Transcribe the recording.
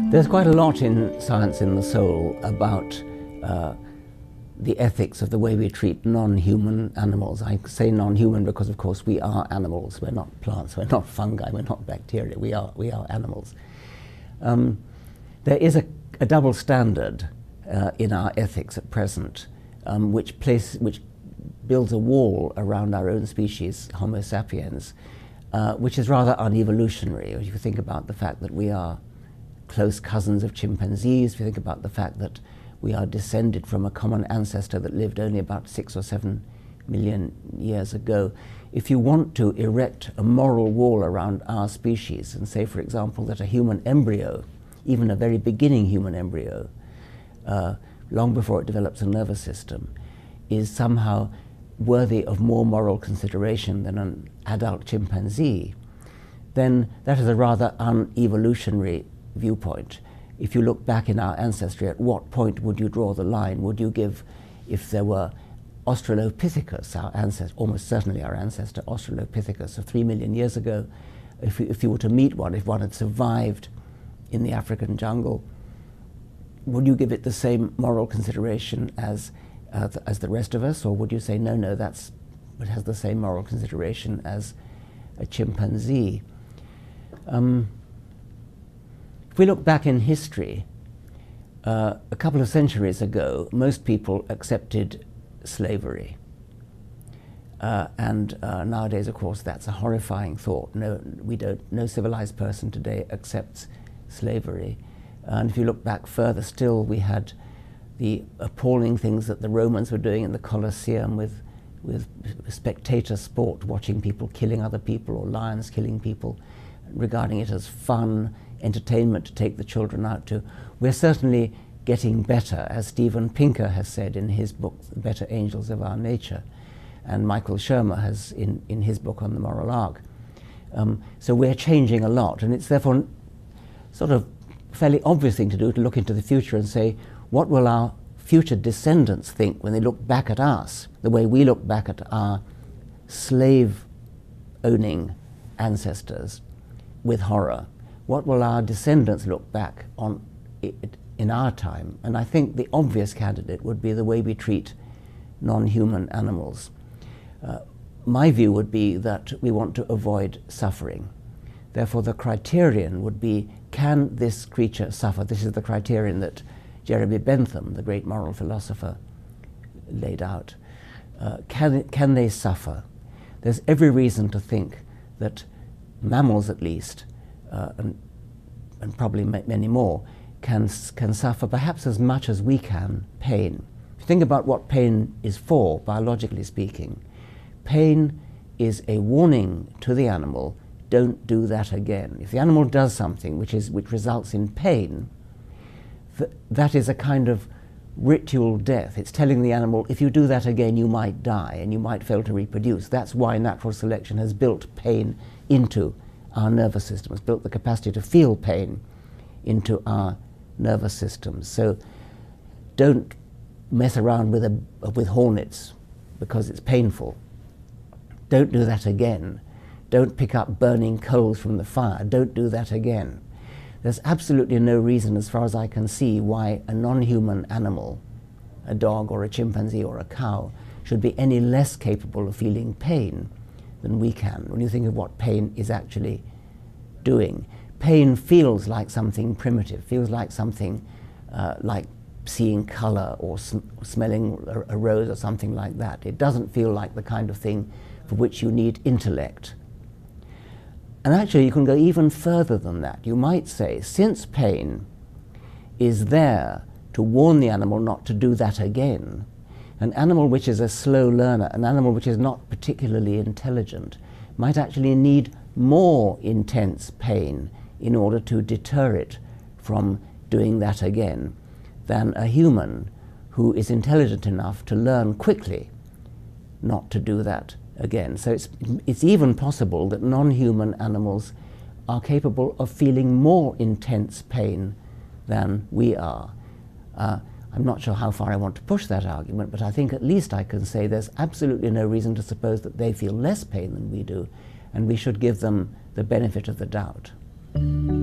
There's quite a lot in Science in the Soul about the ethics of the way we treat non-human animals. I say non-human because, of course, we are animals. We're not plants, we're not fungi, we're not bacteria, we are animals. There is a double standard in our ethics at present, which builds a wall around our own species, Homo sapiens, which is rather unevolutionary. If you think about the fact that we are close cousins of chimpanzees, if you think about the fact that we are descended from a common ancestor that lived only about 6 or 7 million years ago, if you want to erect a moral wall around our species and say, for example, that a human embryo, even a very beginning human embryo, long before it develops a nervous system, is somehow worthy of more moral consideration than an adult chimpanzee, then that is a rather unevolutionary viewpoint. If you look back in our ancestry, at what point would you draw the line? Would you give, if there were Australopithecus, our ancestor, almost certainly our ancestor Australopithecus of 3 million years ago, if you were to meet one, if one had survived in the African jungle, would you give it the same moral consideration as the rest of us, or would you say, no, it has the same moral consideration as a chimpanzee? If we look back in history, a couple of centuries ago, most people accepted slavery. Nowadays, of course, that's a horrifying thought. No civilized person today accepts slavery. And if you look back further still, we had the appalling things that the Romans were doing in the Colosseum with spectator sport, watching people killing other people, or lions killing people, regarding it as fun, entertainment to take the children out to. We're certainly getting better, as Steven Pinker has said in his book, The Better Angels of Our Nature, and Michael Shermer has in his book on the moral arc. So we're changing a lot, and it's therefore sort of fairly obvious thing to do to look into the future and say, what will our future descendants think when they look back at us, the way we look back at our slave-owning ancestors with horror? What will our descendants look back on in our time? And I think the obvious candidate would be the way we treat non-human animals. My view would be that we want to avoid suffering. Therefore, the criterion would be, can this creature suffer? This is the criterion that Jeremy Bentham, the great moral philosopher, laid out. Can they suffer? There's every reason to think that mammals, at least, and probably many more, can suffer perhaps as much as we can pain. If you think about what pain is for, biologically speaking, pain is a warning to the animal, don't do that again. If the animal does something which results in pain, that is a kind of ritual death. It's telling the animal, if you do that again, you might die and you might fail to reproduce. That's why natural selection has built pain into our nervous system, has built the capacity to feel pain into our nervous systems. So don't mess around with hornets because it's painful. Don't do that again. Don't pick up burning coals from the fire. Don't do that again. There's absolutely no reason, as far as I can see, why a non-human animal, a dog or a chimpanzee or a cow, should be any less capable of feeling pain than we can. When you think of what pain is actually doing, pain feels like something primitive, feels like something like seeing color or smelling a rose or something like that. It doesn't feel like the kind of thing for which you need intellect. And actually, you can go even further than that. You might say, since pain is there to warn the animal not to do that again, an animal which is a slow learner, an animal which is not particularly intelligent, might actually need more intense pain in order to deter it from doing that again than a human who is intelligent enough to learn quickly not to do that again. So it's even possible that non-human animals are capable of feeling more intense pain than we are. I'm not sure how far I want to push that argument, but I think at least I can say there's absolutely no reason to suppose that they feel less pain than we do, and we should give them the benefit of the doubt.